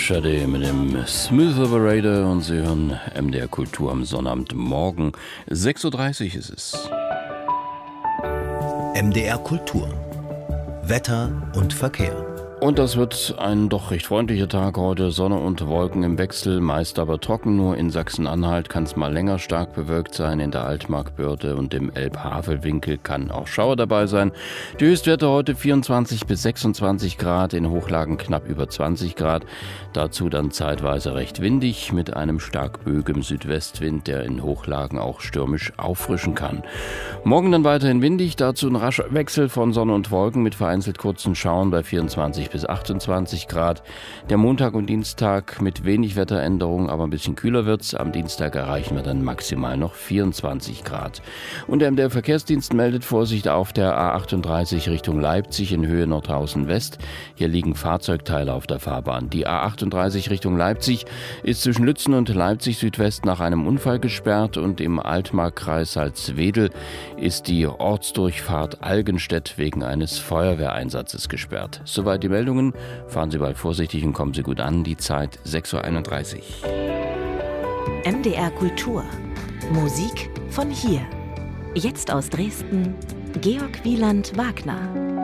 Shade mit dem Smooth Operator und Sie hören MDR Kultur am Sonnabendmorgen. 6.30 Uhr ist es. MDR Kultur. Wetter und Verkehr. Und das wird ein doch recht freundlicher Tag heute. Sonne und Wolken im Wechsel, meist aber trocken. Nur in Sachsen-Anhalt kann es mal länger stark bewölkt sein. In der Altmarkbörde und im Elb-Havel-Winkel kann auch Schauer dabei sein. Die Höchstwerte heute 24 bis 26 Grad, in Hochlagen knapp über 20 Grad. Dazu dann zeitweise recht windig mit einem stark böigem Südwestwind, der in Hochlagen auch stürmisch auffrischen kann. Morgen dann weiterhin windig, dazu ein rascher Wechsel von Sonne und Wolken mit vereinzelt kurzen Schauern bei 24 bis 28 Grad. Der Montag und Dienstag mit wenig Wetteränderung, aber ein bisschen kühler wird's. Am Dienstag erreichen wir dann maximal noch 24 Grad. Und der MDR Verkehrsdienst meldet Vorsicht auf der A38 Richtung Leipzig in Höhe Nordhausen West. Hier liegen Fahrzeugteile auf der Fahrbahn. Die A38 Richtung Leipzig ist zwischen Lützen und Leipzig Südwest nach einem Unfall gesperrt und im Altmarkkreis Salzwedel ist die Ortsdurchfahrt Algenstedt wegen eines Feuerwehreinsatzes gesperrt. Soweit die Meldungen. Fahren Sie bald vorsichtig und kommen Sie gut an. Die Zeit 6.31 Uhr. MDR Kultur. Musik von hier. Jetzt aus Dresden, Georg Wieland Wagner.